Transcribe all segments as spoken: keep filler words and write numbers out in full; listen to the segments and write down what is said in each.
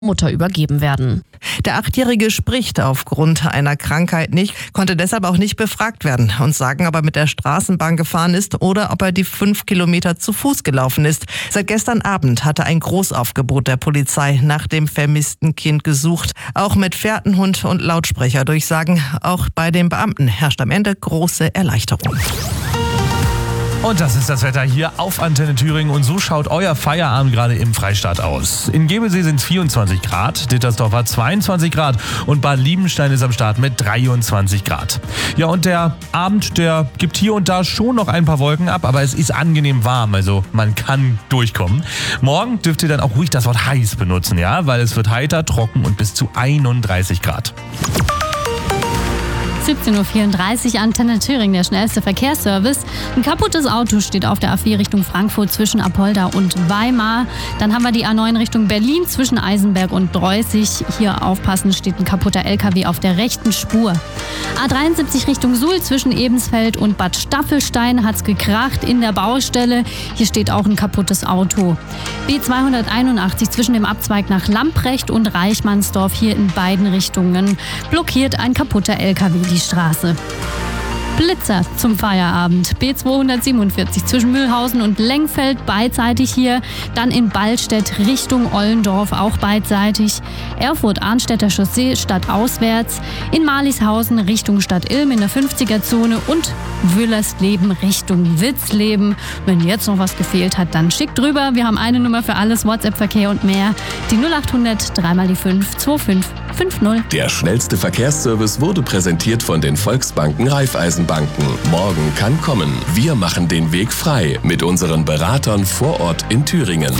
Mutter übergeben werden. Der Achtjährige spricht aufgrund einer Krankheit nicht, konnte deshalb auch nicht befragt werden und sagen, ob er mit der Straßenbahn gefahren ist oder ob er die fünf Kilometer zu Fuß gelaufen ist. Seit gestern Abend hatte ein Großaufgebot der Polizei nach dem vermissten Kind gesucht. Auch mit Fährtenhund und Lautsprecherdurchsagen. Auch bei den Beamten herrscht am Ende große Erleichterung. Und das ist das Wetter hier auf Antenne Thüringen und so schaut euer Feierabend gerade im Freistaat aus. In Gebelsee sind es vierundzwanzig Grad, Dittersdorf hat zweiundzwanzig Grad und Bad Liebenstein ist am Start mit dreiundzwanzig Grad. Ja, und der Abend, der gibt hier und da schon noch ein paar Wolken ab, aber es ist angenehm warm, also man kann durchkommen. Morgen dürft ihr dann auch ruhig das Wort heiß benutzen, ja, weil es wird heiter, trocken und bis zu einunddreißig Grad. siebzehn Uhr vierunddreißig, Antenne Thüringen, der schnellste Verkehrsservice. Ein kaputtes Auto steht auf der A vier Richtung Frankfurt zwischen Apolda und Weimar. Dann haben wir die A neun Richtung Berlin zwischen Eisenberg und Dreußig. Hier aufpassen, steht ein kaputter L K W auf der rechten Spur. A dreiundsiebzig Richtung Suhl zwischen Ebensfeld und Bad Staffelstein hat's gekracht in der Baustelle. Hier steht auch ein kaputtes Auto. B zweihunderteinundachtzig zwischen dem Abzweig nach Lamprecht und Reichmannsdorf, hier in beiden Richtungen blockiert ein kaputter L K W die Straße. Blitzer zum Feierabend. B zweihundertsiebenundvierzig zwischen Mühlhausen und Lengfeld beidseitig hier. Dann in Ballstedt Richtung Ollendorf auch beidseitig. Erfurt-Arnstädter Chaussee stadtauswärts. In Marlishausen Richtung Stadt Ilm in der fünfziger-Zone und Wüllersleben Richtung Witzleben. Wenn jetzt noch was gefehlt hat, dann schickt drüber. Wir haben eine Nummer für alles, WhatsApp-Verkehr und mehr. Die null achthundert drei mal die fünf zwei fünf fünf null. Der schnellste Verkehrsservice wurde präsentiert von den Volksbanken Raiffeisenbanken. Morgen kann kommen. Wir machen den Weg frei mit unseren Beratern vor Ort in Thüringen.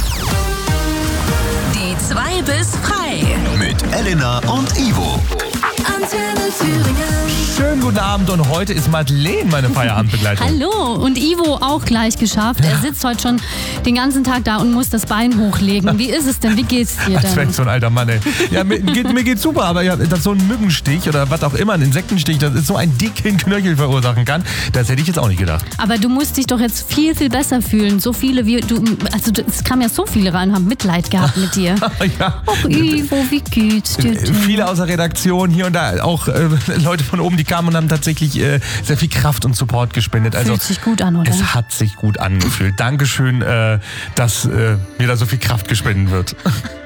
Die zwei bis frei. Mit Elena und Ivo. Antenne Thüringen. Schönen guten Abend und heute ist Madeleine meine Feierabendbegleitung. Hallo, und Ivo auch gleich geschafft. Er sitzt heute schon den ganzen Tag da und muss das Bein hochlegen. Wie ist es denn? Wie geht's dir Als wäre denn? ich so ein alter Mann, ey. Ja, mir, geht, mir geht's super, aber ja, dass so ein Mückenstich oder was auch immer, ein Insektenstich, das ist so einen dicken Knöchel verursachen kann, das hätte ich jetzt auch nicht gedacht. Aber du musst dich doch jetzt viel, viel besser fühlen. So viele wie du, also es kamen ja so viele rein und haben Mitleid gehabt mit dir. Ja. Ach Ivo, wie geht's dir denn? Viele aus der Redaktion hier und da, auch äh, Leute von oben, die kamen und haben tatsächlich äh, sehr viel Kraft und Support gespendet. Also, Fühlt sich gut an, oder? Es hat sich gut angefühlt. Dankeschön, äh, dass äh, mir da so viel Kraft gespendet wird.